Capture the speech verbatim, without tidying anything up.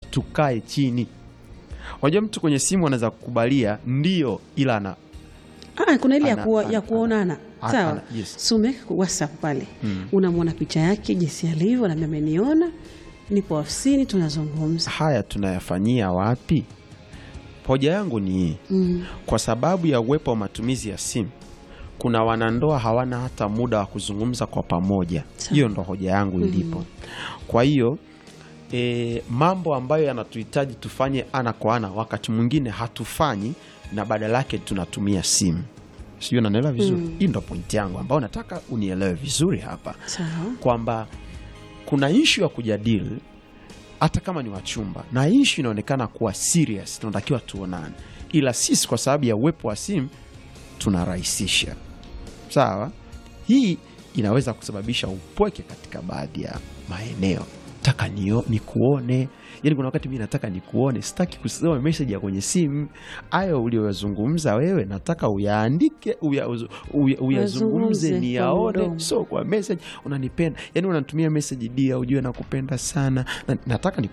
tukae chini. Unajua mtu kwenye simu anaweza kukubalia ndio, ila ana Ah, kuna ile ya, ana, kuwa, ana, ya kuonana. ana, Sawa. ana, yes. Sume WhatsApp pale. Hmm. Unamwona picha yake jinsi alivyo na mimi ameniona. Nipo ofisini tunazungumza. Haya tunayafanyia wapi? Hoja yangu ni hii. Mm. Kwa sababu ya uwepo wa matumizi ya simu, kuna wanandoa hawana hata muda wa kuzungumza kwa pamoja. Hiyo ndo hoja yangu ilipo. Mm. Kwa hiyo e, mambo ambayo yanatuhitaji tufanye ana kwa ana, wakati mwingine hatufanyi na badala yake tunatumia simu. Sio, unanielewa vizuri? Mm. Hii ndo point yangu ambayo nataka unielewe vizuri hapa. Sawa. Kwamba kuna issue ya kujadili hata kama ni wachumba, na issue inaonekana kuwa serious, tunatakiwa tuonane, ila sisi kwa sababu ya uwepo wa simu tunarahisisha. Sawa? Hii inaweza kusababisha upweke katika baadhi ya maeneo. Nataka nio nikuone. Yaani kuna wakati mimi nataka nikuone, sitaki kusoma message ya kwenye simu. Hayo uliyozungumza wewe nataka uyaandike, uyazungumze niyaone, so kwa message unanipenda. Yaani unanitumia message dia ujue nakupenda sana. Na, nataka